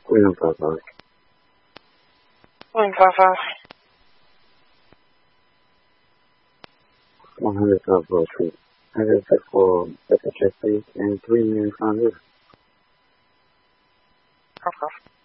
William Papa. William Papa. 100 Papa Street. I just check for Becca Check, please, and 3 minutes on this. Okay.